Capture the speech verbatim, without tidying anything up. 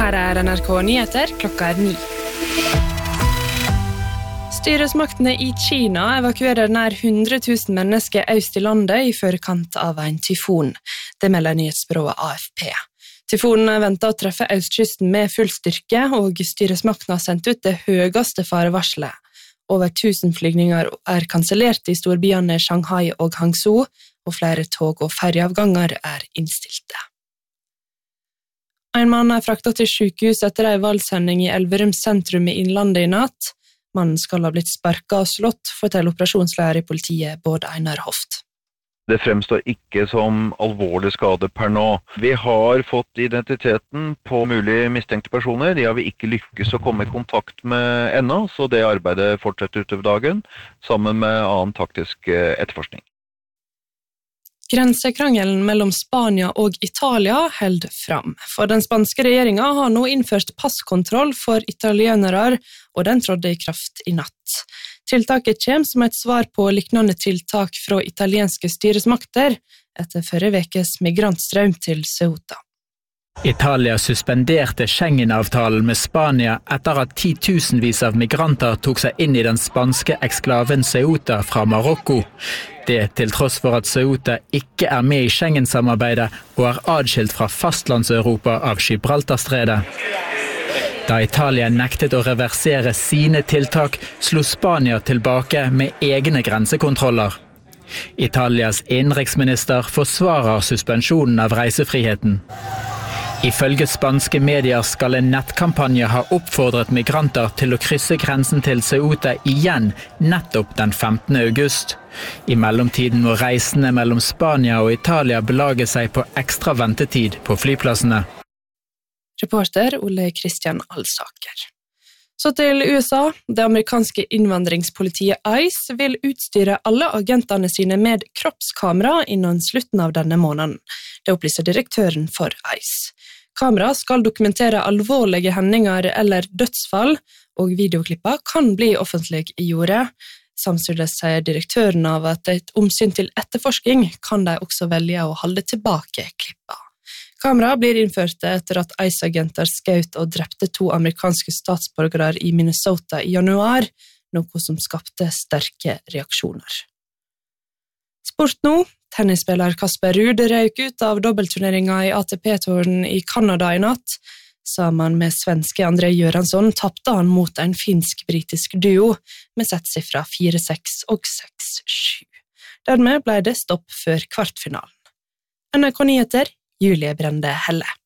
Her er N R K Nyheter, klokka er ni. Styresmaktene i Kina evakuerer nær hundre tusen mennesker øst i landet i førkant av en tyfon. Det melder nyhetsbyrået A F P. Tyfonen er ventet å treffe østkysten med full styrke, og styresmaktene har sendt ut det høyeste farevarselet. Over tusen flygninger er kansellert i storbyene Shanghai og Hangzhou, og flere tog- og ferjeavganger er innstilte. En mann er fraktet til sykehus etter en valgshending i Elverum sentrum i Innlandet i natt. Mannen skal ha blitt sparket og slått, forteller operasjonsleder i politiet Bård Einar Hoft. Det fremstår ikke som alvorlig skade per nå. Vi har fått identiteten på mulig mistenkte personer. De har vi ikke lykkes å komme i kontakt med ennå, så det arbeidet fortsetter utover dagen, sammen med annen taktisk etterforskning. Grensekrangelen mellom Spania og Italia held fram, for den spanske regjeringen har nå innført passkontroll for italienere, og den trådde i kraft i natt. Tiltaket kommer som et svar på liknende tiltak fra italienske styresmakter etter forrige vekes migrantstrøm til Ceuta. Italia suspenderte Schengen-avtalen med Spania etter at titusenvis av migranter tok seg inn i den spanske eksklaven Ceuta fra Marokko. Det til tross for at Ceuta ikke er med i Schengen-samarbeidet og er adskilt fra fastlandseuropa av Gibraltarstredet. Da Italia nektet å reversere sine tiltak, slo Spania tilbake med egne grensekontroller. Italias innenriksminister forsvarer suspensjonen av reisefriheten. Ifølge spanske medier skal en nettkampanje ha oppfordret migranter til å krysse grensen til Ceuta igjen nettopp den femtende august. I mellomtiden må reisende mellom Spania og Italia belage seg på ekstra ventetid på flyplassene. Reporter Ole Kristian Alsaker. Så til U S A. Det amerikanske innvandringspolitiet ICE vil utstyre alle agentene sine med kroppskamera innen slutten av denne måneden. Det opplyser direktøren for ICE. Kamera skal dokumentere alvorlige hendinger eller dødsfall, og videoklipper kan bli offentlig i jordet. Samtidig sier direktøren av at et omsyn til etterforsking kan de også velge å holde tilbake klipper. Kamera blir innført etter at ICE-agenter skjøt og drepte to amerikanske statsborgere i Minnesota i januar, noe som skapte sterke reaksjoner. Sport nå. Tennisspiller Kasper Ruud røyk ut av dobbeltturneringen i A T P-touren i Canada i natt. Sammen med svenske André Göransson tappte han mot en finsk-britisk duo med settsifra fire seks og seks sju. Dermed ble det stopp før kvartfinalen. N R K Nyheter, Julie Brende Helle.